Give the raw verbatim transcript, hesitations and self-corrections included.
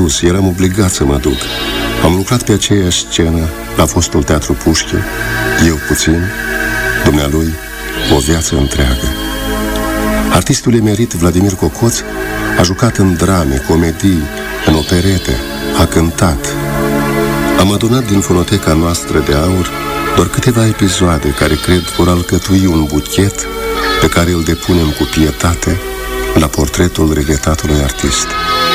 spus, eram obligat să mă duc. Am lucrat pe aceeași scenă la fostul Teatru Pușkin, eu puțin, dumnealui o viață întreagă. Artistul emerit Vladimir Cocoț a jucat în drame, comedii, în operete, a cântat. Am adunat din fonoteca noastră de aur doar câteva episoade care cred vor alcătui un buchet pe care îl depunem cu pietate la portretul regretatului artist.